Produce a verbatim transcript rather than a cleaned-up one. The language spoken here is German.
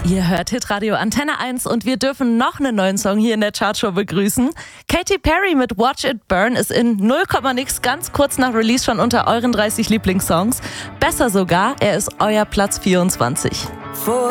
Ihr hört Hitradio Antenne eins und wir dürfen noch einen neuen Song hier in der Chartshow begrüßen. Katy Perry mit Watch It Burn ist in null Komma nix ganz kurz nach Release schon unter euren dreißig Lieblingssongs. Besser sogar, er ist euer Platz vierundzwanzig.